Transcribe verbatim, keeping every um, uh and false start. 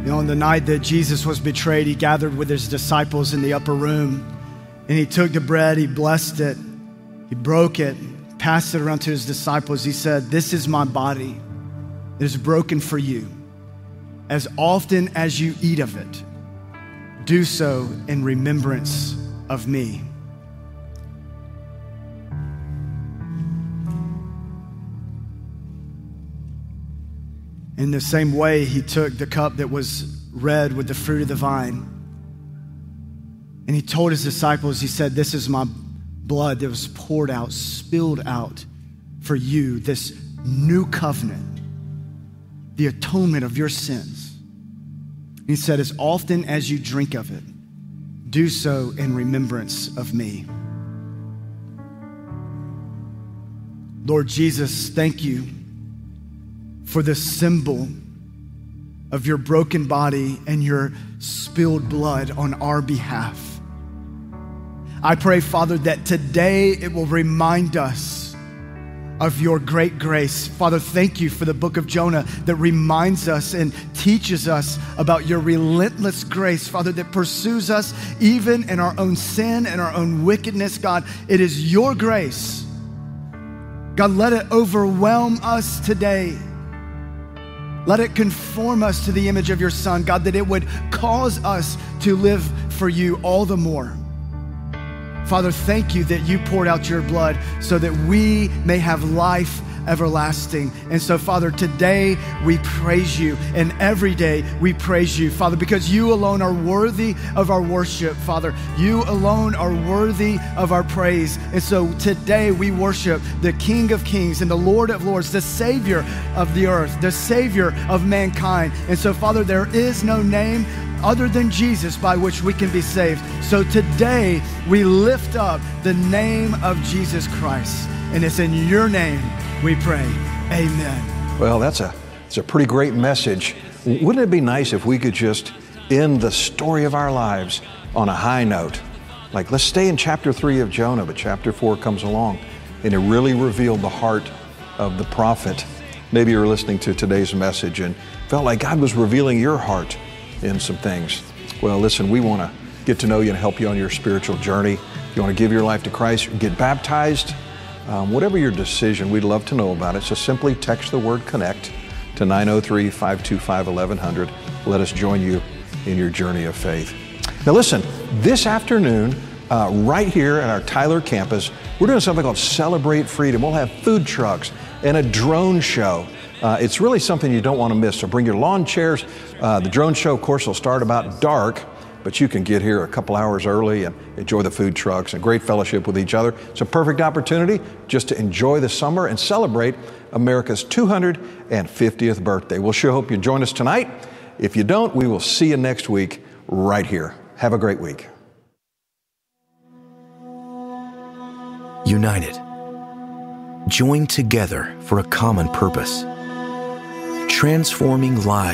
You know, on the night that Jesus was betrayed, he gathered with his disciples in the upper room, and he took the bread, he blessed it, he broke it, passed it around to his disciples. He said, "This is my body. It is broken for you. As often as you eat of it, do so in remembrance of me." In the same way, he took the cup that was red with the fruit of the vine, and he told his disciples, he said, "This is my blood that was poured out, spilled out for you, this new covenant, the atonement of your sins." He said, "As often as you drink of it, do so in remembrance of me." Lord Jesus, thank you for the symbol of your broken body and your spilled blood on our behalf. I pray, Father, that today it will remind us of your great grace. Father, thank you for the book of Jonah that reminds us and teaches us about your relentless grace, Father, that pursues us even in our own sin and our own wickedness. God, it is your grace. God, let it overwhelm us today. Let it conform us to the image of your Son, God, that it would cause us to live for you all the more. Father, thank you that you poured out your blood so that we may have life everlasting. And so, Father, today we praise you, and every day we praise you, Father, because you alone are worthy of our worship, Father. You alone are worthy of our praise. And so today we worship the King of Kings and the Lord of Lords, the Savior of the earth, the Savior of mankind. And so, Father, there is no name other than Jesus by which we can be saved. So today we lift up the name of Jesus Christ, and it's in your name we pray. Amen. Well, that's a, it's a pretty great message. Wouldn't it be nice if we could just end the story of our lives on a high note? Like, let's stay in chapter three of Jonah, but chapter four comes along and it really revealed the heart of the prophet. Maybe you're listening to today's message and felt like God was revealing your heart in some things. Well, listen, we want to get to know you and help you on your spiritual journey. If you want to give your life to Christ, get baptized, Um, whatever your decision, we'd love to know about it. So simply text the word CONNECT to nine oh three, five two five, eleven hundred. Let us join you in your journey of faith. Now listen, this afternoon, uh, right here at our Tyler campus, we're doing something called Celebrate Freedom. We'll have food trucks and a drone show. Uh, it's really something you don't want to miss. So bring your lawn chairs. Uh, the drone show, of course, will start about dark, but you can get here a couple hours early and enjoy the food trucks and great fellowship with each other. It's a perfect opportunity just to enjoy the summer and celebrate America's two hundred fiftieth birthday. We'll sure hope you join us tonight. If you don't, we will see you next week right here. Have a great week. United, joined together for a common purpose, transforming lives.